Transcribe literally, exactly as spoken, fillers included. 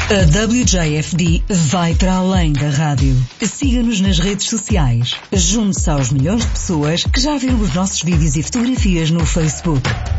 A W J F D vai para além da rádio. Siga-nos nas redes sociais. Junte-se aos milhões de pessoas que já viram os nossos vídeos e fotografias no Facebook.